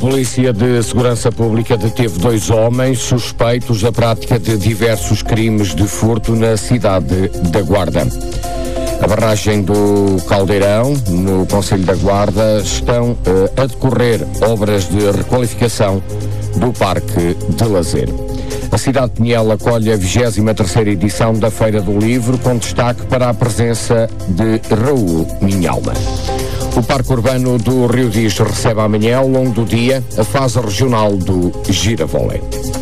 Polícia de Segurança Pública deteve 2 homens suspeitos da prática de diversos crimes de furto na cidade da Guarda. A barragem do Caldeirão, no concelho da Guarda, estão a decorrer obras de requalificação do Parque de Lazer. A cidade de Pinhel acolhe a 23ª edição da Feira do Livro, com destaque para a presença de Raul Minhalma. O Parque Urbano do Rio Diz recebe amanhã, ao longo do dia, a fase regional do Giravólei.